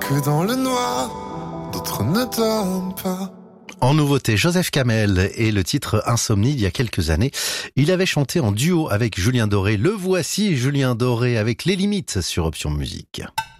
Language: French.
que dans le noir, d'autres ne dorment pas. En nouveauté, Joseph Kamel et le titre Insomnie il y a quelques années. Il avait chanté en duo avec Julien Doré. Le voici, Julien Doré, avec Les Limites sur Option Musique.